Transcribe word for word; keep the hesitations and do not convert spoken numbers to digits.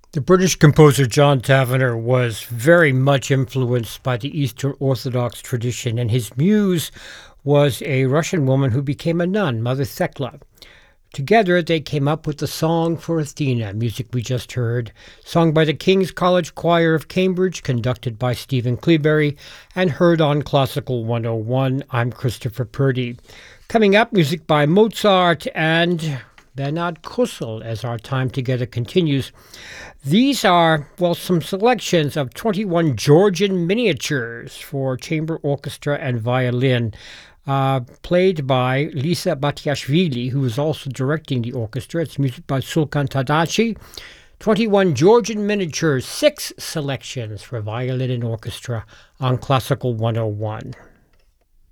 The British composer John Tavener was very much influenced by the Eastern Orthodox tradition, and his muse was a Russian woman who became a nun, Mother Thekla. Together, they came up with the Song for Athena, music we just heard, sung by the King's College Choir of Cambridge, conducted by Stephen Cleobury, and heard on Classical one oh one. I'm Christopher Purdy. Coming up, music by Mozart and Bernard Kussel as our time together continues. These are, well, some selections of twenty-one Georgian miniatures for chamber orchestra and violin, uh, played by Lisa Batiashvili, who is also directing the orchestra. It's music by Sulkan Tadashi. twenty-one Georgian miniatures, six selections for violin and orchestra on Classical one oh one.